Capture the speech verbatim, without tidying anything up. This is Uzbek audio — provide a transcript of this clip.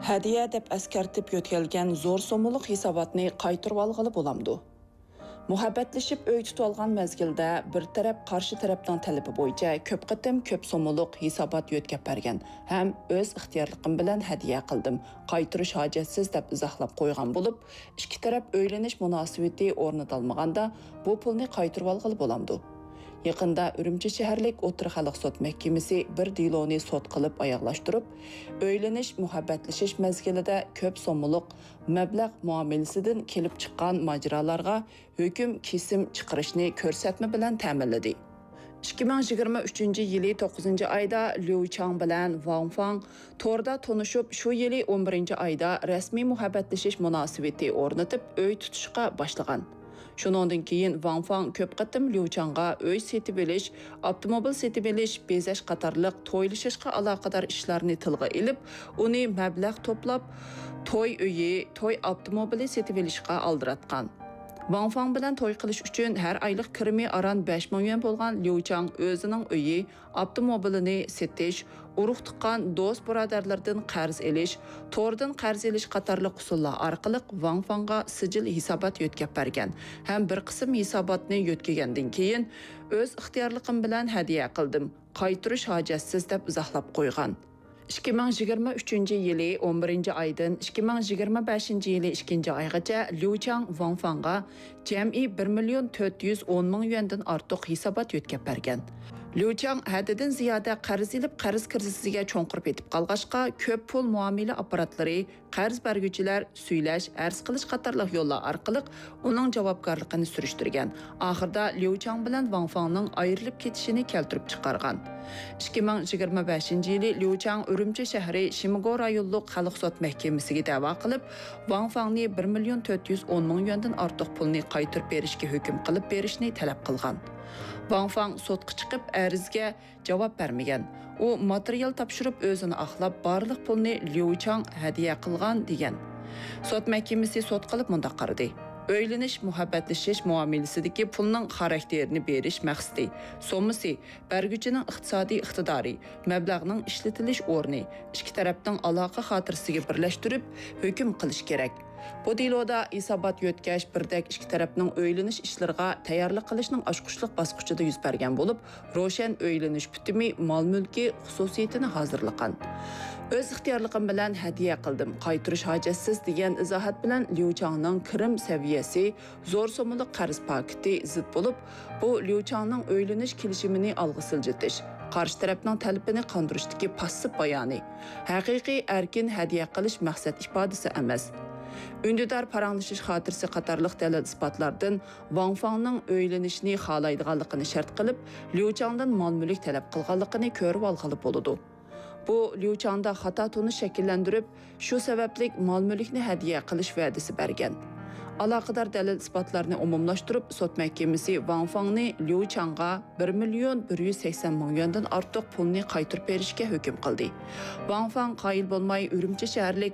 Hadiya deb askartib yo'tkalgan zo'r so'mliq hisobotni qaytarib olg'ili bo'lamdi. Muhabbatlashib öy tutib olgan mezgilda bir taraf qarshi tarafning talabi bo'yicha ko'p qatim ko'p so'mliq hisobot yo'tkab bergan ham o'z ixtiyorligim bilan hadiya qildim. Qaytarish hojatsiz deb izohlab qo'ygan bo'lib, ikki taraf o'ylanish munosabati o'rnatilmaganda bu pulni qaytarib olg'ili bo'lamdi. Yaqında Ürümçi shaharlik O'tir xalq sud mahkamasi bir diloni sud qilib oyoqlashtirib, o'ylanish, muhabbatlashish mezgilida ko'p so'mliq mablag' muomalasidan kelib chiqqan majralarga hukm kesim chiqarishni ko'rsatma bilan ta'minladi. ikki ming yigirma uchinchi yili to'qqizinchi oyda Liu Chang bilan Wang Fang to'rda tanishib, shu yili o'n birinchi oyda rasmiy muhabbatlashish munosabati o'rnatib, uy tutishga boshlagan. Shuningdan keyin Wang Fang ko'p qatim Liu Changga uy setib olish, avtomobil setib olish, bezash qatorliq to'ylashishga aloqador ishlarni tilga ilib, uni mablag' to'plab to'y uyi, to'y avtomobili setib olishga aldiratgan. Wang Fang bilan to'y qilish uchun har oylik kirimi aran besh ming yuan bo'lgan Liu Chang o'zining uyi, avtomobilini setish, urug' tuqqan do'st birodarlardan qarz olish, to'rdan qarz olish qatorliq usullar orqali Wang Fangga sijil hisobot yo'tkab bergan. Ham bir qism hisobotni yo'tkagandan keyin o'z ixtiyorligim bilan hadiya qildim. Qaytarish hojatsiz deb izohlab qo'ygan. ikki ming yigirma uchinchi yili o'n birinchi oydan ikki ming yigirma beshinchi yili ikkinchi oygacha Liu Chang Wang Fangga jami bir million to'rt yuz o'n ming yuandan ortiq hisobot yo'tkab bergan. Liu Chang haddidan ziyoda qarz ilib qarz kirzisiga cho'nqirib etib qolg'achqa ko'p pul muomala apparatlari, qarz berguvchilar suylash, arz qilish qatorliq yo'llar orqali uning javobgarligini surishtirgan. Oxirida Liu Chang bilan Wang Fangning ayrilib ketishini keltirib chiqargan. ikki ming yigirma beshinchi yili Liu Chang Ürümçi shahri Shimigo rayonlik xalq sud mahkamasiga da'vo qilib, Wang Fangni bir million to'rt yuz o'n ming yuandan ortiq pulni qaytarib berishga hukm qilib berishni talab qilgan. Wang Fang sudga chiqib arizga javob bermagan. U material topshirib o'zini aqlab barliq pulni Liu Chang hadiya qilgan degan. Sud mahkamasi sud qilib mundaq qaradi. O'ylanish, muhabbatlashish muomalasidagi pulning xarakterini berish maqsadi, so'mmasi, berguvchining iqtisodiy iqtidori, mablag'ning ishlatilish o'rni, ikki tarafning aloqa xotirasiga birlashtirib hukm qilish kerak. Bu deloda hisobot yo'tkash birdak ikki tarafning o'ylanish ishlariga tayyorlik qilishning ochqishliq bosqichida yuz bergan bo'lib, ro'shan o'ylanish bitimi mol-mulki xususiyatini hozirlagan. O'z ixtiyorligim bilan hadiya qildim, qaytarish hojatsiz degan izohat bilan Liu Changning kirim saviyasi zo'r so'mliq qarz paketi zid bo'lib, bu Liu Changning o'ylanish kelishimini olg'a siljitish, qarshi tarafning talabini qondirishdagi passiv bayoni, haqiqiy erkin hadiya qilish maqsad ifodasi emas. Ündidar paranglashish xotirasi qatorliq dalil isbotlardan Wang Fangning o'ylanishni xohlaydiganligini shart qilib, Liu Changdan mol-mulk talab qilganligini ko'rib olg'ili bo'ladi. Bu Liu Changda xato tunish shakllantirib, shu sababli mol-mulkni hadiya qilish va'dasi bergan. Aloqador dalil isbotlarni umumlashtirib, sud mahkamasi Wang Fangni Liu Changga bir million bir yuz sakson ming yuandan ortiq pulni qaytarib berishga hukm qildi. Wang Fang qoyil bo'lmay Ürümçi shaharlik